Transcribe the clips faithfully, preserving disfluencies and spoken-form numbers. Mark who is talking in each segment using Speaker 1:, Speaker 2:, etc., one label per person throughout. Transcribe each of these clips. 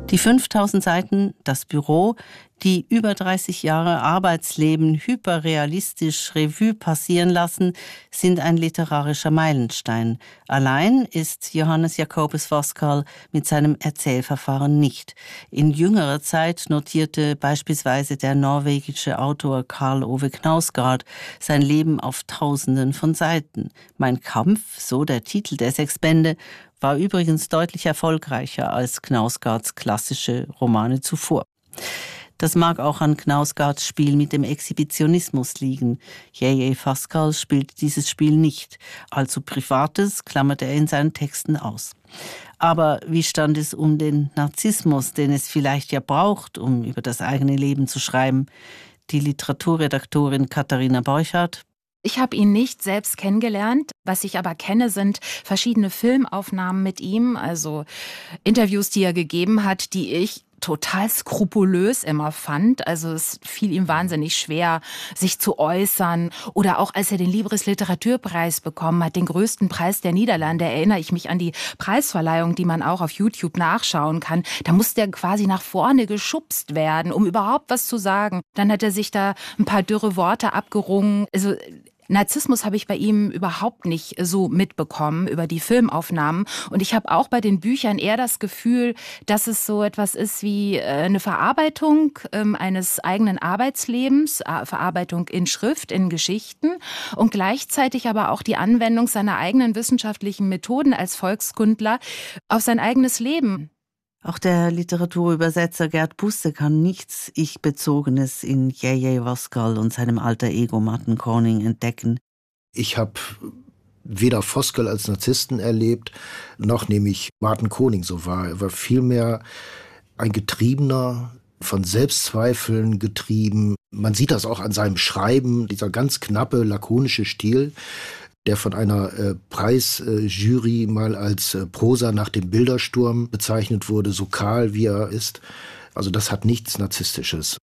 Speaker 1: Die fünftausend Seiten Das Büro, die über dreißig Jahre Arbeitsleben hyperrealistisch Revue passieren lassen, sind ein literarischer Meilenstein. Allein ist Johannes Jacobus Voskuil mit seinem Erzählverfahren nicht. In jüngerer Zeit notierte beispielsweise der norwegische Autor Karl Ove Knausgard sein Leben auf Tausenden von Seiten. Mein Kampf, so der Titel der sechs Bände, war übrigens deutlich erfolgreicher als Knausgards klassische Romane zuvor. Das mag auch an Knausgards Spiel mit dem Exhibitionismus liegen. J J Voskuil spielt dieses Spiel nicht. Allzu Privates klammert er in seinen Texten aus. Aber wie stand es um den Narzissmus, den es vielleicht ja braucht, um über das eigene Leben zu schreiben? Die Literaturredaktorin Katharina Borchardt.
Speaker 2: Ich habe ihn nicht selbst kennengelernt. Was ich aber kenne, sind verschiedene Filmaufnahmen mit ihm, also Interviews, die er gegeben hat, die ich total skrupulös immer fand. Also es fiel ihm wahnsinnig schwer, sich zu äußern. Oder auch als er den Libris Literaturpreis bekommen hat, den größten Preis der Niederlande, erinnere ich mich an die Preisverleihung, die man auch auf YouTube nachschauen kann. Da musste er quasi nach vorne geschubst werden, um überhaupt was zu sagen. Dann hat er sich da ein paar dürre Worte abgerungen. Also Narzissmus habe ich bei ihm überhaupt nicht so mitbekommen über die Filmaufnahmen. Und ich habe auch bei den Büchern eher das Gefühl, dass es so etwas ist wie eine Verarbeitung eines eigenen Arbeitslebens, Verarbeitung in Schrift, in Geschichten und gleichzeitig aber auch die Anwendung seiner eigenen wissenschaftlichen Methoden als Volkskundler auf sein eigenes Leben.
Speaker 1: Auch der Literaturübersetzer Gerd Busse kann nichts Ich-Bezogenes in J J Voskuil und seinem alter Ego Martin Koning entdecken.
Speaker 3: Ich habe weder Voskuil als Narzissten erlebt, noch nehme ich Martin Koning so wahr. Er war vielmehr ein Getriebener, von Selbstzweifeln getrieben. Man sieht das auch an seinem Schreiben, dieser ganz knappe, lakonische Stil, der von einer äh, Preisjury äh, mal als äh, Prosa nach dem Bildersturm bezeichnet wurde, so kahl wie er ist. Also das hat nichts Narzisstisches.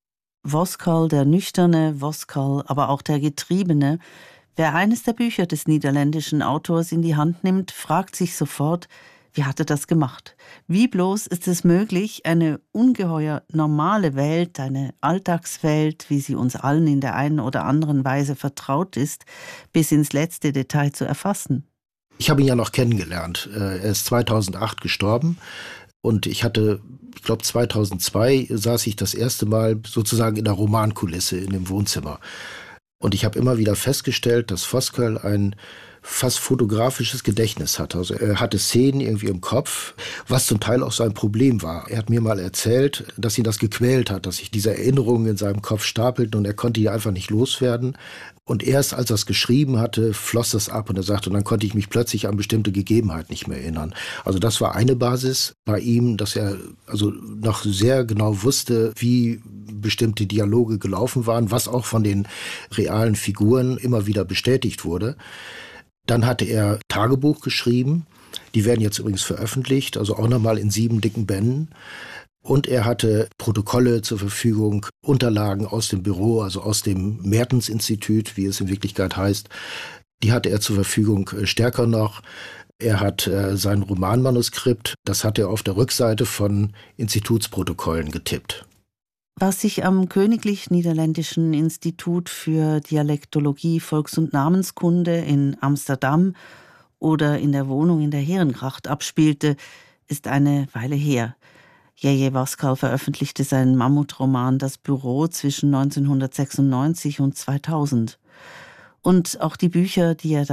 Speaker 1: Voskuil, der Nüchterne, Voskuil, aber auch der Getriebene. Wer eines der Bücher des niederländischen Autors in die Hand nimmt, fragt sich sofort, wie hat er das gemacht? Wie bloß ist es möglich, eine ungeheuer normale Welt, eine Alltagswelt, wie sie uns allen in der einen oder anderen Weise vertraut ist, bis ins letzte Detail zu erfassen?
Speaker 3: Ich habe ihn ja noch kennengelernt. Er ist zweitausendacht gestorben und ich hatte, ich glaube zweitausendzwei saß ich das erste Mal sozusagen in der Romankulisse in dem Wohnzimmer. Und ich habe immer wieder festgestellt, dass Voskuil ein fast fotografisches Gedächtnis hat. Also er hatte Szenen irgendwie im Kopf, was zum Teil auch sein Problem war. Er hat mir mal erzählt, dass ihn das gequält hat, dass sich diese Erinnerungen in seinem Kopf stapelten und er konnte die einfach nicht loswerden. Und erst als er es geschrieben hatte, floss das ab und er sagte, und dann konnte ich mich plötzlich an bestimmte Gegebenheiten nicht mehr erinnern. Also das war eine Basis bei ihm, dass er also noch sehr genau wusste, wie bestimmte Dialoge gelaufen waren, was auch von den realen Figuren immer wieder bestätigt wurde. Dann hatte er Tagebuch geschrieben, die werden jetzt übrigens veröffentlicht, also auch nochmal in sieben dicken Bänden. Und er hatte Protokolle zur Verfügung, Unterlagen aus dem Büro, also aus dem Mertens-Institut, wie es in Wirklichkeit heißt. Die hatte er zur Verfügung, stärker noch. Er hat äh, sein Romanmanuskript, das hat er auf der Rückseite von Institutsprotokollen getippt.
Speaker 1: Was sich am Königlich Niederländischen Institut für Dialektologie, Volks- und Namenskunde in Amsterdam oder in der Wohnung in der Herengracht abspielte, ist eine Weile her. J J Voskuil veröffentlichte seinen Mammutroman Das Büro zwischen neunzehnhundertsechsundneunzig und zweitausend. Und auch die Bücher, die er